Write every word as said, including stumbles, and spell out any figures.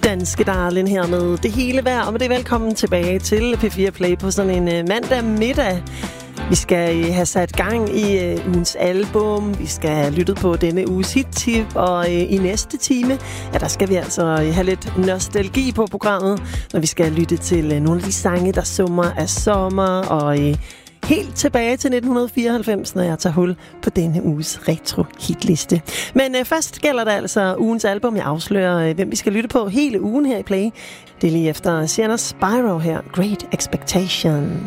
danske darling her med det hele værd, og med det velkommen tilbage til P fire Play på sådan en uh, mandag middag. Vi skal uh, have sat gang i uh, ugens album, vi skal have lyttet på denne uges hit-tip, og uh, i næste time, ja, der skal vi altså uh, have lidt nostalgi på programmet, når vi skal lytte til uh, nogle af de sange, der summer af sommer, og uh, helt tilbage til nitten fireoghalvfems, når jeg tager hul på denne uges retro-hitliste. Men øh, først gælder det altså ugens album. Jeg afslører, øh, hvem vi skal lytte på hele ugen her i Play. Det er lige efter Sienna Spyro her, Great Expectations.